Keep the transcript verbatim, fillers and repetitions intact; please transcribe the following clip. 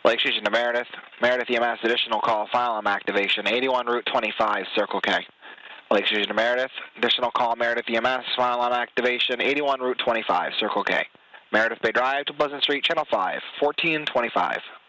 Lake Station to Meredith. Meredith E M S, additional call, file arm activation, eighty-one Route twenty-five, Circle K. Lake Station to Meredith, additional call, Meredith E M S, file arm activation, eighty-one Route twenty-five, Circle K. Meredith Bay Drive to Pleasant Street, Channel five, fourteen twenty-five.